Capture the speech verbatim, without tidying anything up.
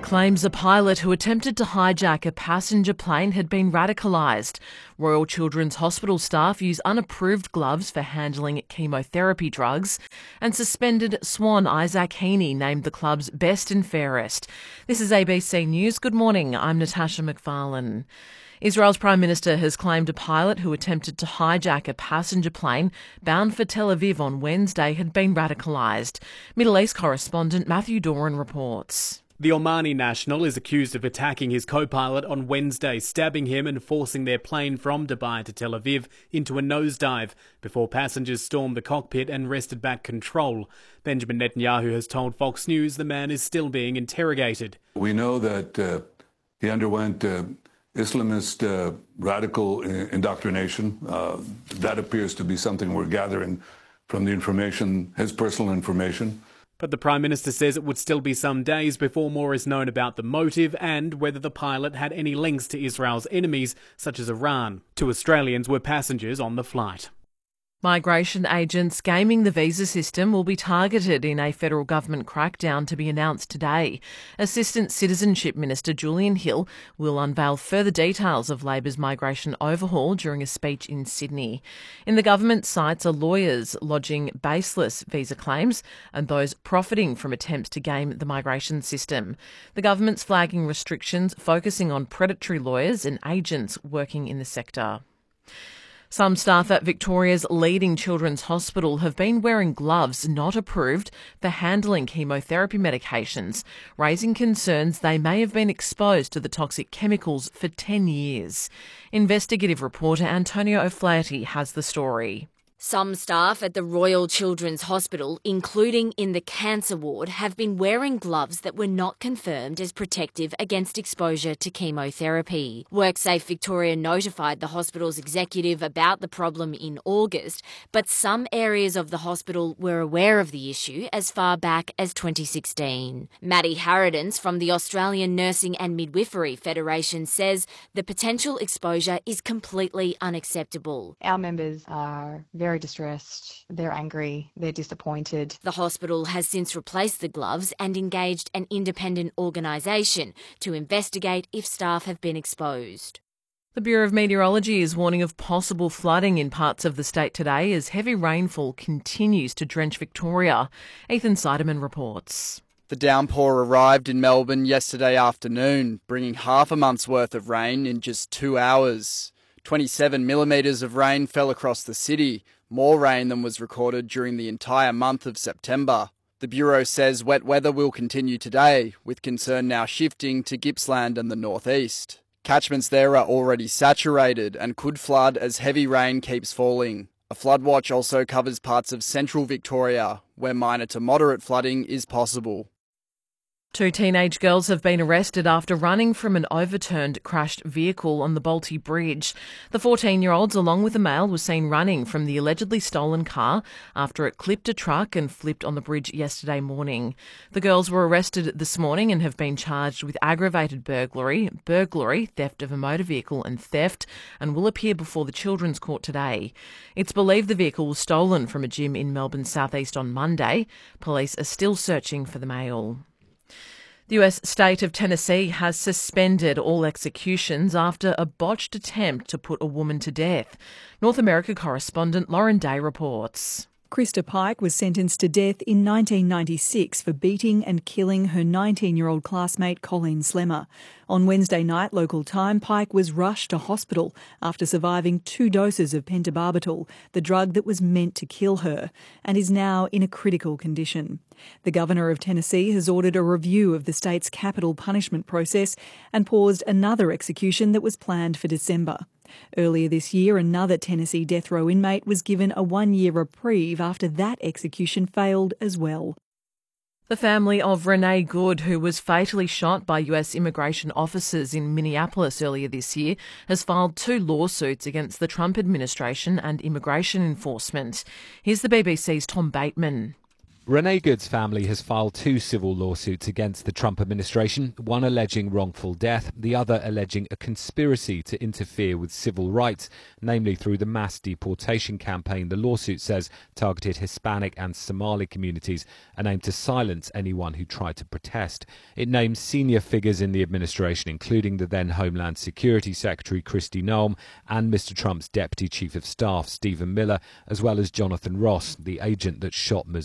claims a pilot who attempted to hijack a passenger plane had been radicalised. Royal Children's Hospital staff use unapproved gloves for handling chemotherapy drugs, and suspended Swan Isaac Heaney named the club's best and fairest. This is A B C News. Good morning, I'm Natasha McFarlane. Israel's Prime Minister has claimed a pilot who attempted to hijack a passenger plane bound for Tel Aviv on Wednesday had been radicalised. Middle East correspondent Matthew Doran reports. The Omani national is accused of attacking his co-pilot on Wednesday, stabbing him and forcing their plane from Dubai to Tel Aviv into a nosedive before passengers stormed the cockpit and wrested back control. Benjamin Netanyahu has told Fox News the man is still being interrogated. We know that uh, he underwent uh, Islamist uh, radical indoctrination. Uh, that appears to be something we're gathering from the information, his personal information. But the Prime Minister says it would still be some days before more is known about the motive and whether the pilot had any links to Israel's enemies, such as Iran. Two Australians were passengers on the flight. Migration agents gaming the visa system will be targeted in a federal government crackdown to be announced today. Assistant Citizenship Minister Julian Hill will unveil further details of Labor's migration overhaul during a speech in Sydney. In the government sights are lawyers lodging baseless visa claims and those profiting from attempts to game the migration system. The government's flagging restrictions focusing on predatory lawyers and agents working in the sector. Some staff at Victoria's leading children's hospital have been wearing gloves not approved for handling chemotherapy medications, raising concerns they may have been exposed to the toxic chemicals for ten years. Investigative reporter Antonio O'Flaherty has the story. Some staff at the Royal Children's Hospital, including in the cancer ward, have been wearing gloves that were not confirmed as protective against exposure to chemotherapy. WorkSafe Victoria notified the hospital's executive about the problem in August, but some areas of the hospital were aware of the issue as far back as twenty sixteen. Maddie Harridans from the Australian Nursing and Midwifery Federation says the potential exposure is completely unacceptable. Our members are very Very distressed, they're angry, they're disappointed. The hospital has since replaced the gloves and engaged an independent organisation to investigate if staff have been exposed. The Bureau of Meteorology is warning of possible flooding in parts of the state today as heavy rainfall continues to drench Victoria. Ethan Seidemann reports. The downpour arrived in Melbourne yesterday afternoon, bringing half a month's worth of rain in just two hours. twenty-seven millimetres of rain fell across the city, more rain than was recorded during the entire month of September. The Bureau says wet weather will continue today, with concern now shifting to Gippsland and the northeast. Catchments there are already saturated and could flood as heavy rain keeps falling. A flood watch also covers parts of central Victoria, where minor to moderate flooding is possible. Two teenage girls have been arrested after running from an overturned crashed vehicle on the Bolte Bridge. The fourteen-year-olds, along with a male, were seen running from the allegedly stolen car after it clipped a truck and flipped on the bridge yesterday morning. The girls were arrested this morning and have been charged with aggravated burglary, burglary, theft of a motor vehicle and theft, and will appear before the Children's Court today. It's believed the vehicle was stolen from a gym in Melbourne's southeast on Monday. Police are still searching for the male. The U S state of Tennessee has suspended all executions after a botched attempt to put a woman to death. North America correspondent Lauren Day reports. Krista Pike was sentenced to death in nineteen ninety-six for beating and killing her nineteen-year-old classmate Colleen Slemmer. On Wednesday night, local time, Pike was rushed to hospital after surviving two doses of pentobarbital, the drug that was meant to kill her, and is now in a critical condition. The Governor of Tennessee has ordered a review of the state's capital punishment process and paused another execution that was planned for December. Earlier this year, another Tennessee death row inmate was given a one-year reprieve after that execution failed as well. The family of Renee Good, who was fatally shot by U S immigration officers in Minneapolis earlier this year, has filed two lawsuits against the Trump administration and immigration enforcement. Here's the B B C's Tom Bateman. Renee Good's family has filed two civil lawsuits against the Trump administration, one alleging wrongful death, the other alleging a conspiracy to interfere with civil rights, namely through the mass deportation campaign the lawsuit says targeted Hispanic and Somali communities and aimed to silence anyone who tried to protest. It names senior figures in the administration, including the then Homeland Security Secretary Kristi Noem and Mister Trump's Deputy Chief of Staff Stephen Miller, as well as Jonathan Ross, the agent that shot Missouri.